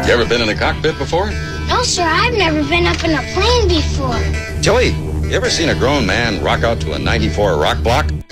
You ever been in a cockpit before? No, sir, I've never been up in a plane before. Joey, you ever seen a grown man rock out to a 94 rock block?